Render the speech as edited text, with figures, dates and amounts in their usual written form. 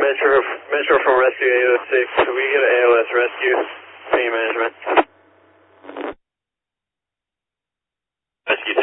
Metro from Rescue 806. Can we get an ALS rescue? Pain management. Rescue